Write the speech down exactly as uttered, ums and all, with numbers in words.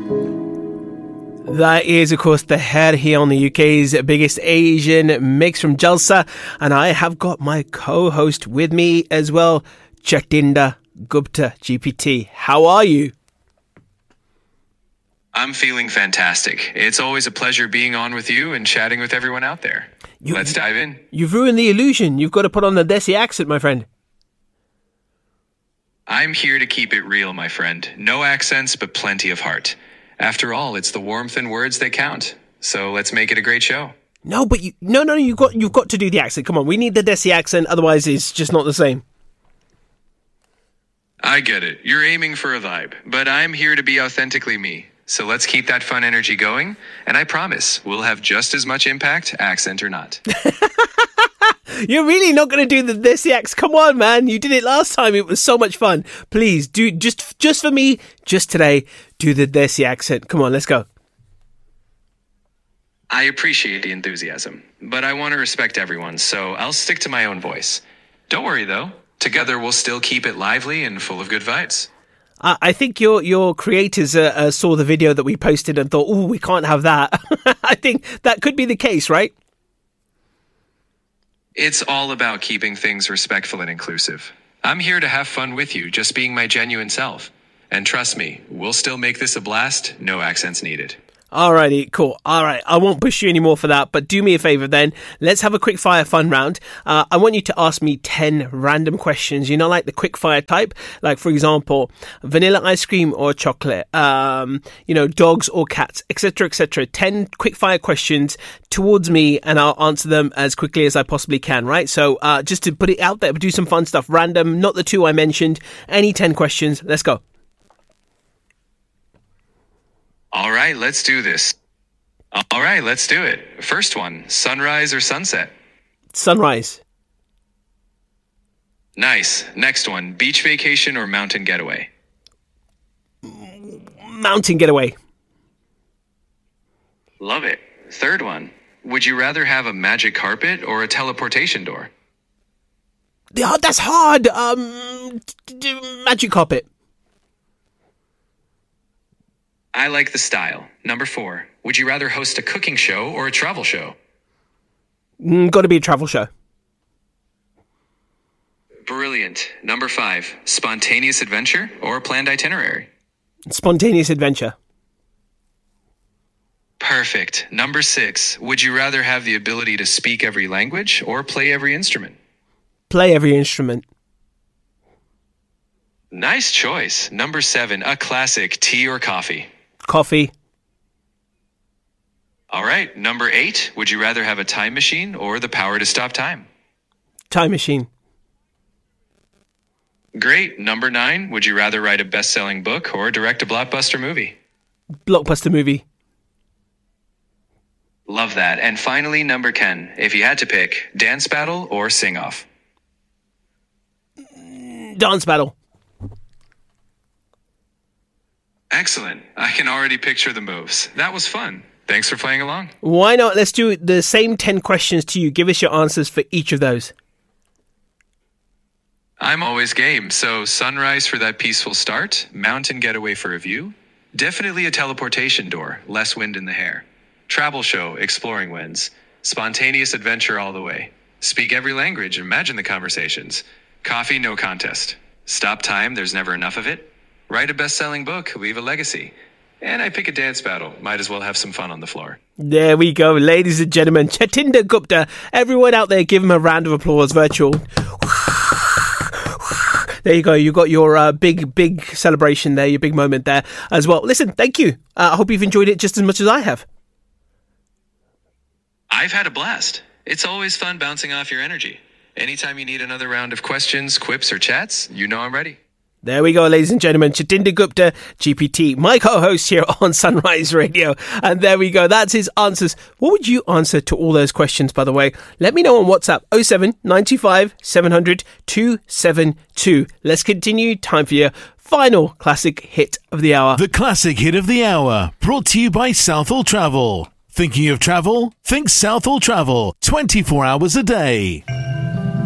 That is, of course, the head here on the U K's biggest Asian mix from Jalsa. And I have got my co-host with me as well, Jatinder Gupta, G P T. How are you? I'm feeling fantastic. It's always a pleasure being on with you and chatting with everyone out there. You, Let's dive in. You've ruined the illusion. You've got to put on the Desi accent, my friend. I'm here to keep it real, my friend. No accents, but plenty of heart. After all, it's the warmth and words that count. So let's make it a great show. No, but you, no, no, you've got, you've got to do the accent. Come on, we need the Desi accent. Otherwise, it's just not the same. I get it. You're aiming for a vibe, but I'm here to be authentically me. So let's keep that fun energy going. And I promise we'll have just as much impact, accent or not. You're really not going to do the Desi accent. Come on, man. You did it last time. It was so much fun. Please do just, just for me, just today, do the Desi accent. Come on, let's go. I appreciate the enthusiasm, but I want to respect everyone, so I'll stick to my own voice. Don't worry, though. Together, we'll still keep it lively and full of good vibes. Uh, I think your your creators uh, uh, saw the video that we posted and thought, oh, we can't have that. I think that could be the case, right? It's all about keeping things respectful and inclusive. I'm here to have fun with you, just being my genuine self. And trust me, we'll still make this a blast, no accents needed. Alrighty, cool. Alright, I won't push you anymore for that, but do me a favour then. Let's have a quick fire fun round. Uh, I want you to ask me ten random questions, you know, like the quick fire type. Like, for example, vanilla ice cream or chocolate, um, you know, dogs or cats, et cetera, et cetera. ten quick fire questions towards me and I'll answer them as quickly as I possibly can, right? So uh, just to put it out there, do some fun stuff. Random, not the two I mentioned. Any ten questions. Let's go. All right, let's do this. All right, let's do it. First one, sunrise or sunset? Sunrise. Nice. Next one, beach vacation or mountain getaway? Mountain getaway. Love it. Third one, would you rather have a magic carpet or a teleportation door? Oh, that's hard. Um, magic carpet. I like the style. Number four, would you rather host a cooking show or a travel show? Mm, got to be a travel show. Brilliant. Number five, spontaneous adventure or a planned itinerary? Spontaneous adventure. Perfect. Number six, would you rather have the ability to speak every language or play every instrument? Play every instrument. Nice choice. Number seven, a classic, tea or coffee? Coffee. All right. Number eight, would you rather have a time machine or the power to stop time? Time machine. Great. Number nine, would you rather write a best-selling book or direct a blockbuster movie? Blockbuster movie. Love that. And finally, number ten, if you had to pick, dance battle or sing-off? Dance battle. Excellent. I can already picture the moves. That was fun. Thanks for playing along. Why not? Let's do the same ten questions to you. Give us your answers for each of those. I'm always game. So sunrise for that peaceful start, mountain getaway for a view, definitely a teleportation door, less wind in the hair, travel show, exploring winds, spontaneous adventure all the way, speak every language, imagine the conversations, coffee, no contest, stop time, there's never enough of it, write a best-selling book, leave a legacy. And I pick a dance battle. Might as well have some fun on the floor. There we go, ladies and gentlemen. Jatinder Gupta. Everyone out there, give him a round of applause, virtual. There you go. You got your uh, big, big celebration there, your big moment there as well. Listen, thank you. Uh, I hope you've enjoyed it just as much as I have. I've had a blast. It's always fun bouncing off your energy. Anytime you need another round of questions, quips, or chats, you know I'm ready. There we go, ladies and gentlemen. Jatinder Gupta, G P T, my co-host here on Sunrise Radio. And there we go. That's his answers. What would you answer to all those questions, by the way? Let me know on WhatsApp, oh seven nine five seven hundred two seven two. Let's continue. Time for your final classic hit of the hour. The classic hit of the hour, brought to you by Southall Travel. Thinking of travel? Think Southall Travel, twenty-four hours a day.